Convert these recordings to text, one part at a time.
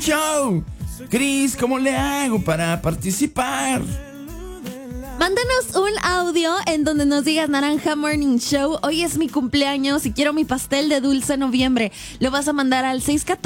Show. Cris, ¿cómo le hago para participar? Mándanos un audio en donde nos digas Naranja Morning Show. Hoy es mi cumpleaños y quiero mi pastel de dulce noviembre. Lo vas a mandar al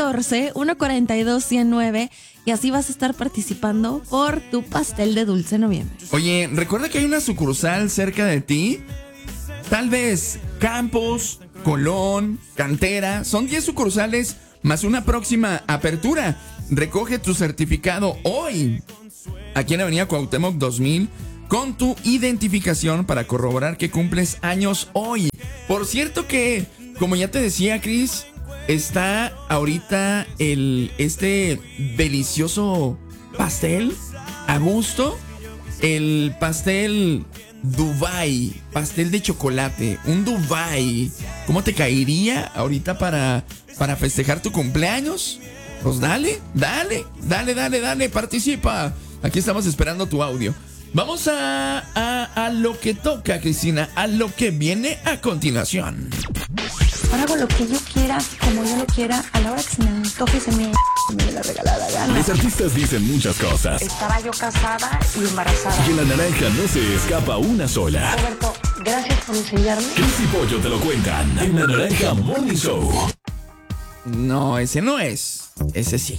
614-142-109 y así vas a estar participando por tu pastel de dulce noviembre. Oye, recuerda que hay una sucursal cerca de ti. Tal vez Campos, Colón, Cantera. Son 10 sucursales más una próxima apertura. Recoge tu certificado hoy aquí en Avenida Cuauhtémoc 2000 con tu identificación para corroborar que cumples años hoy. Por cierto que, como ya te decía, Cris, está ahorita este delicioso pastel a gusto. El pastel Dubai, pastel de chocolate, un Dubai. ¿Cómo te caería ahorita para festejar tu cumpleaños? Pues dale, participa. Aquí estamos esperando tu audio. Vamos a lo que toca, Cristina, a lo que viene a continuación. Ahora hago lo que yo quiera, como yo lo quiera, a la hora que se me antoje, se me dé la regalada gana. Los artistas dicen muchas cosas. Estaba yo casada y embarazada. Y en La Naranja no se escapa una sola. Roberto, gracias por enseñarme. Cris y Pollo te lo cuentan en La Naranja Morning Show. No, ese no es. Ese sí.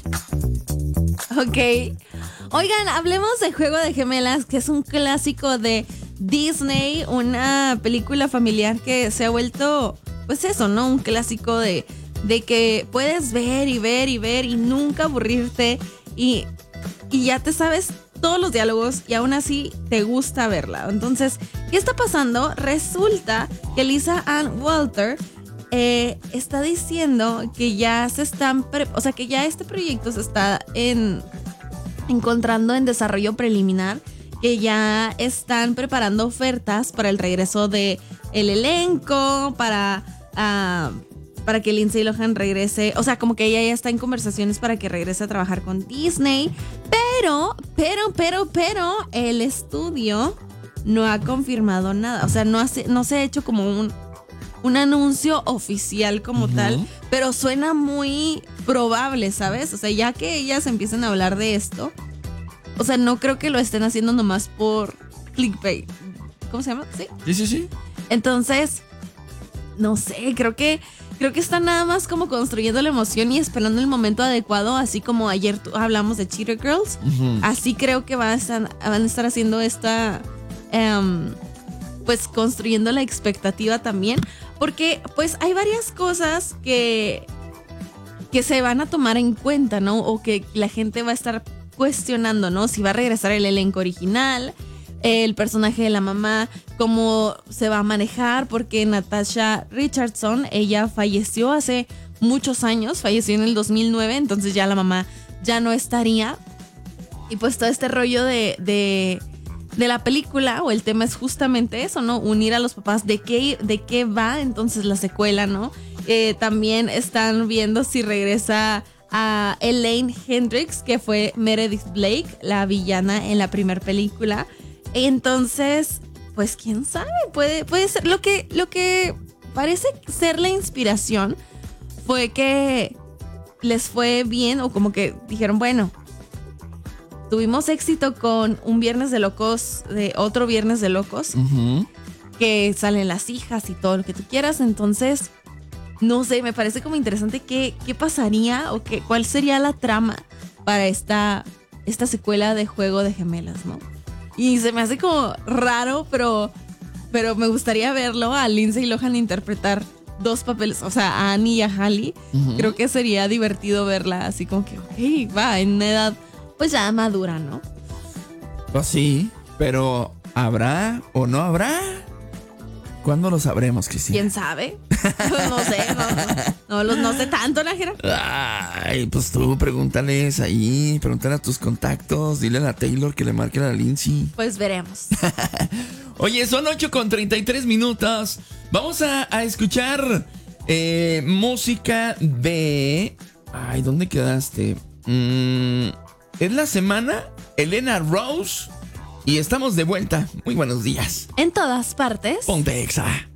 Ok. Oigan, hablemos de Juego de Gemelas, que es un clásico de Disney, una película familiar que se ha vuelto, pues eso, ¿no? Un clásico de que puedes ver y ver y ver y nunca aburrirte y ya te sabes todos los diálogos y aún así te gusta verla. Entonces, ¿qué está pasando? Resulta que Lisa Ann Walter está diciendo que ya se están, que ya este proyecto se está encontrando en desarrollo preliminar, que ya están preparando ofertas para el regreso de el elenco, para que Lindsay Lohan regrese, o sea, como que ella ya está en conversaciones para que regrese a trabajar con Disney, pero el estudio no ha confirmado nada, o sea, no se ha hecho como un anuncio oficial como tal, pero suena muy probable, ¿sabes? O sea, ya que ellas empiezan a hablar de esto, o sea, no creo que lo estén haciendo nomás por clickbait. ¿Cómo se llama? Sí. Sí. Entonces, no sé, creo que están nada más como construyendo la emoción y esperando el momento adecuado, así como ayer hablamos de Cheetah Girls. Así creo que van a estar haciendo esta, pues construyendo la expectativa también. Porque pues hay varias cosas que se van a tomar en cuenta, ¿no? O que la gente va a estar cuestionando, ¿no? Si va a regresar el elenco original, el personaje de la mamá, cómo se va a manejar, porque Natasha Richardson, ella falleció hace muchos años, falleció en el 2009, entonces ya la mamá ya no estaría. Y pues todo este rollo de la película, o el tema es justamente eso, ¿no? Unir a los papás. ¿De qué va entonces la secuela, no? También están viendo si regresa a Elaine Hendrix, que fue Meredith Blake, la villana en la primera película. Entonces, pues quién sabe, puede ser. Lo que parece ser la inspiración fue que les fue bien, o como que dijeron, bueno, tuvimos éxito con un Viernes de Locos, de otro Viernes de Locos, que salen las hijas y todo lo que tú quieras. Entonces, no sé, me parece como interesante qué pasaría o cuál sería la trama para esta secuela de Juego de Gemelas, ¿no? Y se me hace como raro, pero me gustaría verlo a Lindsay Lohan interpretar dos papeles, o sea, a Annie y a Hallie. Creo que sería divertido verla así como que, ok, va, en una edad pues ya madura, ¿no? Pues sí, pero ¿habrá o no habrá? ¿Cuándo lo sabremos, Cristina? ¿Quién sabe? No sé, no sé tanto, Nájera. Ay, pues tú pregúntale a tus contactos, dile a la Taylor que le marque a la Lindsay. Pues veremos. Oye, son 8:33. Vamos a escuchar música de... Ay, ¿dónde quedaste? Es la semana Elena Rose y estamos de vuelta. Muy buenos días. En todas partes. Ponte Exa.